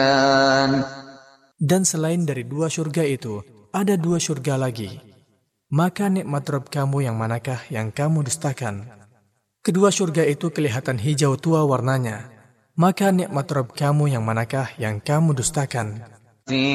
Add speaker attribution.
Speaker 1: Dan selain dari dua surga itu, ada dua surga lagi. Maka nikmat Rabb kamu yang manakah yang kamu dustakan? Kedua surga itu kelihatan hijau tua warnanya. Maka nikmat Rabb kamu yang manakah yang kamu dustakan?